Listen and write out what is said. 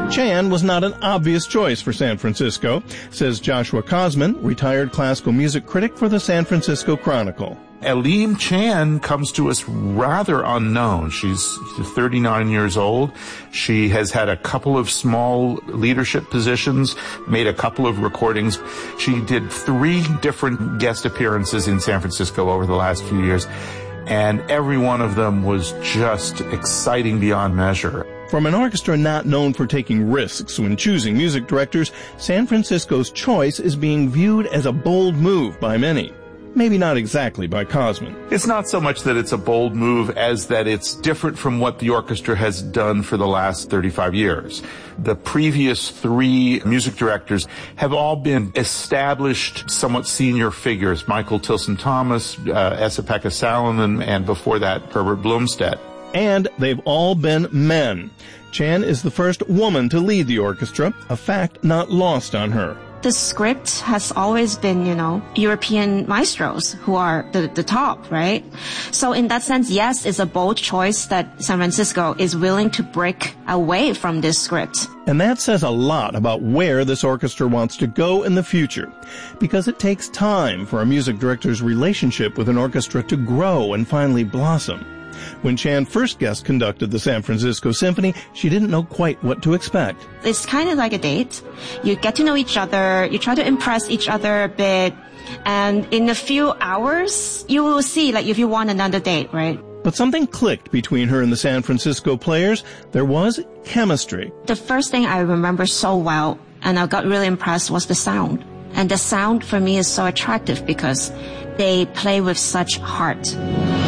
Chan was not an obvious choice for San Francisco, says Joshua Kosman, retired classical music critic for the San Francisco Chronicle. Aleem Chan comes to us rather unknown. She's 39 years old. She has had a couple of small leadership positions, made a couple of recordings. She did 3 different guest appearances in San Francisco over the last few years, and every one of them was just exciting beyond measure. From an orchestra not known for taking risks when choosing music directors, San Francisco's choice is being viewed as a bold move by many. Maybe not exactly by Kosman. It's not so much that it's a bold move as that it's different from what the orchestra has done for the last 35 years. The previous 3 music directors have all been established, somewhat senior figures. Michael Tilson Thomas, Esa-Pekka Salonen, and before that, Herbert Blomstedt. And they've all been men. Chan is the first woman to lead the orchestra, a fact not lost on her. The script has always been, European maestros who are the top, right? So in that sense, yes, it's a bold choice that San Francisco is willing to break away from this script. And that says a lot about where this orchestra wants to go in the future, because it takes time for a music director's relationship with an orchestra to grow and finally blossom. When Chan first guest conducted the San Francisco Symphony, she didn't know quite what to expect. It's kind of like a date. You get to know each other, you try to impress each other a bit, and in a few hours, you will see if you want another date, right? But something clicked between her and the San Francisco players. There was chemistry. The first thing I remember so well, and I got really impressed, was the sound. And the sound for me is so attractive because they play with such heart.